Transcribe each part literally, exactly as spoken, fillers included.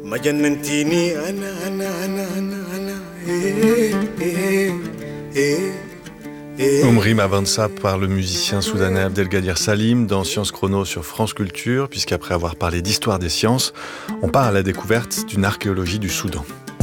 مجننتيني أنا أنا أنا أنا أنا إيه إيه إيه إيه. Omrim Avanza par le musicien soudanais Abdelgadir Salim dans Sciences Chrono sur France Culture, puisqu'après avoir parlé d'histoire des sciences, on part à la découverte d'une archéologie du Soudan.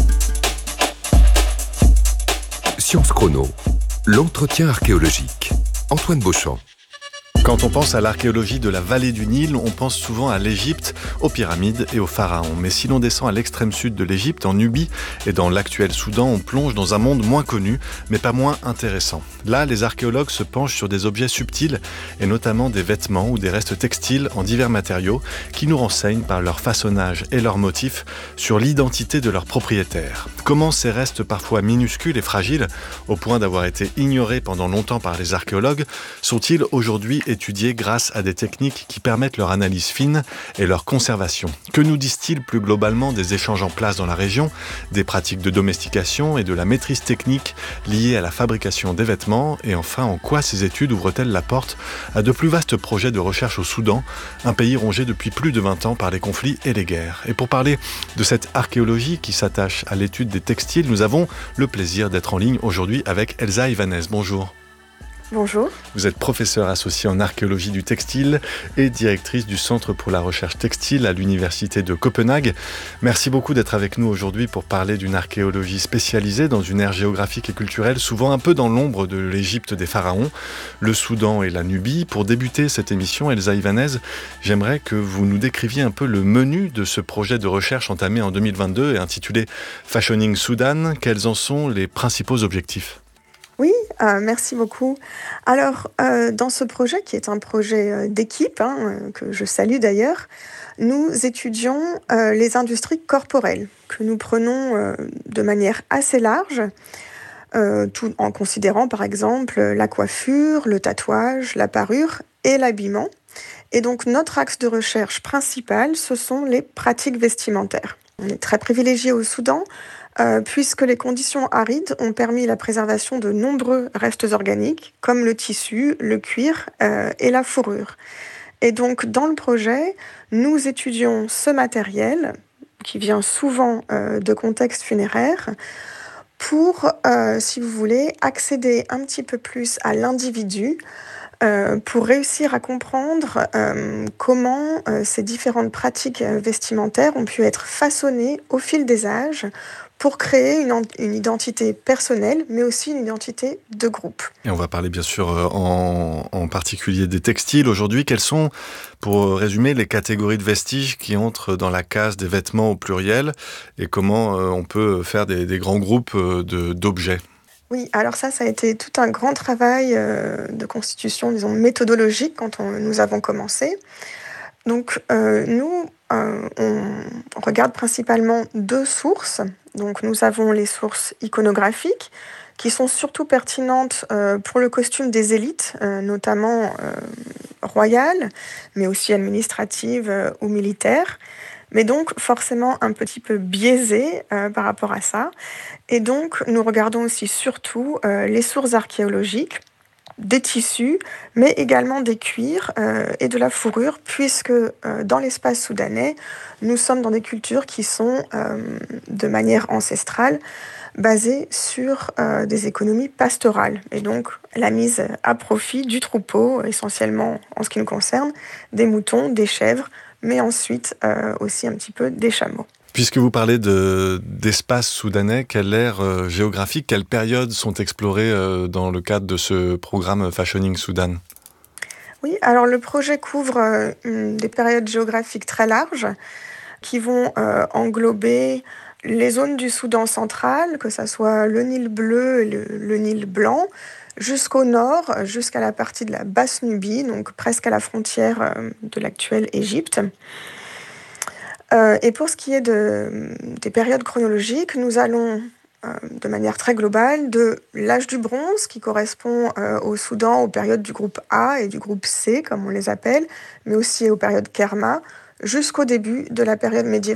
Sciences Chrono, l'entretien archéologique. Antoine Beauchamp. Quand on pense à l'archéologie de la vallée du Nil, on pense souvent à l'Égypte, aux pyramides et aux pharaons. Mais si l'on descend à l'extrême sud de l'Égypte, en Nubie et dans l'actuel Soudan, on plonge dans un monde moins connu, mais pas moins intéressant. Là, les archéologues se penchent sur des objets subtils, et notamment des vêtements ou des restes textiles en divers matériaux, qui nous renseignent par leur façonnage et leurs motifs sur l'identité de leurs propriétaires. Comment ces restes parfois minuscules et fragiles, au point d'avoir été ignorés pendant longtemps par les archéologues, sont-ils aujourd'hui étudiés grâce à des techniques qui permettent leur analyse fine et leur conservation. Que nous disent-ils plus globalement des échanges en place dans la région, des pratiques de domestication et de la maîtrise technique liées à la fabrication des vêtements, et enfin en quoi ces études ouvrent-elles la porte à de plus vastes projets de recherche au Soudan, un pays rongé depuis plus de vingt ans par les conflits et les guerres. Et pour parler de cette archéologie qui s'attache à l'étude des textiles, nous avons le plaisir d'être en ligne aujourd'hui avec Elsa Ivanez. Bonjour. Bonjour. Vous êtes professeure associée en archéologie du textile et directrice du Centre pour la recherche textile à l'Université de Copenhague. Merci beaucoup d'être avec nous aujourd'hui pour parler d'une archéologie spécialisée dans une ère géographique et culturelle souvent un peu dans l'ombre de l'Égypte des pharaons, le Soudan et la Nubie. Pour débuter cette émission, Elsa Ivanez, j'aimerais que vous nous décriviez un peu le menu de ce projet de recherche entamé en deux mille vingt-deux et intitulé Fashioning Sudan. Quels en sont les principaux objectifs ? Oui, euh, merci beaucoup. Alors, euh, dans ce projet, qui est un projet euh, d'équipe, hein, euh, que je salue d'ailleurs, nous étudions euh, les industries corporelles, que nous prenons euh, de manière assez large, euh, tout en considérant par exemple la coiffure, le tatouage, la parure et l'habillement. Et donc, notre axe de recherche principal, ce sont les pratiques vestimentaires. On est très privilégié au Soudan, Euh, puisque les conditions arides ont permis la préservation de nombreux restes organiques, comme le tissu, le cuir euh, et la fourrure. Et donc, dans le projet, nous étudions ce matériel, qui vient souvent euh, de contextes funéraires, pour, euh, si vous voulez, accéder un petit peu plus à l'individu, Euh, pour réussir à comprendre euh, comment euh, ces différentes pratiques euh, vestimentaires ont pu être façonnées au fil des âges pour créer une, une identité personnelle, mais aussi une identité de groupe. Et on va parler bien sûr en, en particulier des textiles aujourd'hui. Quelles sont, pour résumer, les catégories de vestiges qui entrent dans la case des vêtements au pluriel, et comment euh, on peut faire des, des grands groupes de, d'objets ? Oui, alors ça, ça a été tout un grand travail euh, de constitution, disons, méthodologique quand on, nous avons commencé. Donc, euh, nous, euh, on regarde principalement deux sources. Donc, nous avons les sources iconographiques, qui sont surtout pertinentes euh, pour le costume des élites, euh, notamment euh, royales, mais aussi administratives euh, ou militaires. Mais donc forcément un petit peu biaisé euh, par rapport à ça. Et donc nous regardons aussi surtout euh, les sources archéologiques, des tissus, mais également des cuirs euh, et de la fourrure, puisque euh, dans l'espace soudanais, nous sommes dans des cultures qui sont euh, de manière ancestrale basées sur euh, des économies pastorales. Et donc la mise à profit du troupeau, essentiellement en ce qui nous concerne, des moutons, des chèvres, mais ensuite euh, aussi un petit peu des chameaux. Puisque vous parlez de, d'espace soudanais, quelle ère euh, géographique, quelles périodes sont explorées euh, dans le cadre de ce programme Fashioning Sudan ? Oui, alors le projet couvre euh, une, des périodes géographiques très larges qui vont euh, englober les zones du Soudan central, que ce soit le Nil bleu et le, le Nil blanc, jusqu'au nord, jusqu'à la partie de la basse Nubie, donc presque à la frontière euh, de l'actuelle Égypte. Euh, et pour ce qui est de, des périodes chronologiques, nous allons euh, de manière très globale de l'âge du bronze, qui correspond euh, au Soudan aux périodes du groupe A et du groupe C, comme on les appelle, mais aussi aux périodes Kerma, jusqu'au début de la période médiévale.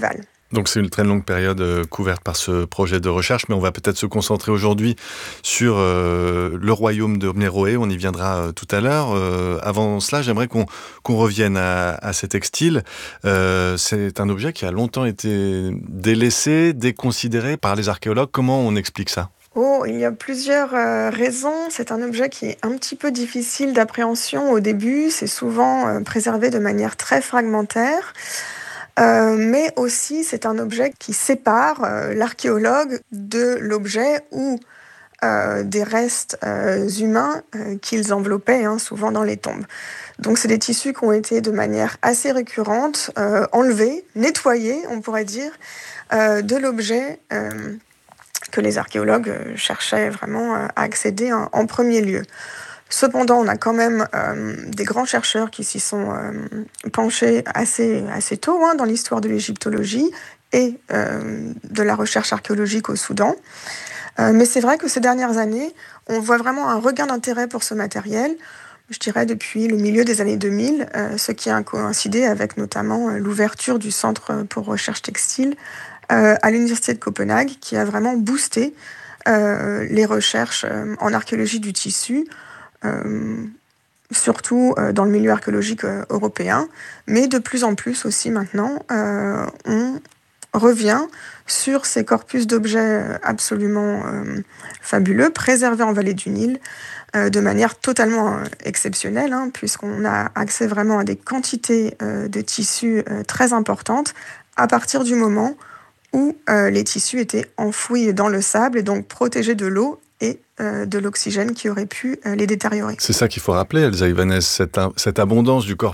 Donc c'est une très longue période euh, couverte par ce projet de recherche, mais on va peut-être se concentrer aujourd'hui sur euh, le royaume de Méroé, on y viendra euh, tout à l'heure. Euh, avant cela, j'aimerais qu'on, qu'on revienne à, à ces textiles. Euh, c'est un objet qui a longtemps été délaissé, déconsidéré par les archéologues. Comment on explique ça ? Oh, il y a plusieurs euh, raisons. C'est un objet qui est un petit peu difficile d'appréhension au début. C'est souvent euh, préservé de manière très fragmentaire. Euh, mais aussi, c'est un objet qui sépare euh, l'archéologue de l'objet ou euh, des restes euh, humains euh, qu'ils enveloppaient, hein, souvent dans les tombes. Donc, c'est des tissus qui ont été de manière assez récurrente euh, enlevés, nettoyés, on pourrait dire, euh, de l'objet euh, que les archéologues cherchaient vraiment à accéder en, en premier lieu. Cependant, on a quand même euh, des grands chercheurs qui s'y sont euh, penchés assez, assez tôt hein, dans l'histoire de l'égyptologie et euh, de la recherche archéologique au Soudan. Euh, mais c'est vrai que ces dernières années, on voit vraiment un regain d'intérêt pour ce matériel, je dirais depuis le milieu des années deux mille, euh, ce qui a coïncidé avec notamment euh, l'ouverture du Centre pour recherche textile euh, à l'Université de Copenhague, qui a vraiment boosté euh, les recherches euh, en archéologie du tissu, Euh, surtout euh, dans le milieu archéologique euh, européen, mais de plus en plus aussi maintenant, euh, on revient sur ces corpus d'objets absolument euh, fabuleux, préservés en vallée du Nil, euh, de manière totalement euh, exceptionnelle, hein, puisqu'on a accès vraiment à des quantités euh, de tissus euh, très importantes à partir du moment où euh, les tissus étaient enfouis dans le sable et donc protégés de l'eau et euh, de l'oxygène qui aurait pu euh, les détériorer. C'est ça qu'il faut rappeler, Elsa Ibanez, cette, cette abondance du corps